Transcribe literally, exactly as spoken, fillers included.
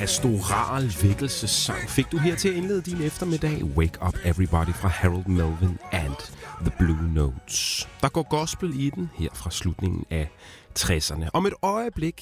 pastoral vækkelsessang fik du her til at indlede din eftermiddag. Wake Up Everybody fra Harold Melvin and The Blue Notes. Der går gospel i den her fra slutningen af tresserne. Om et øjeblik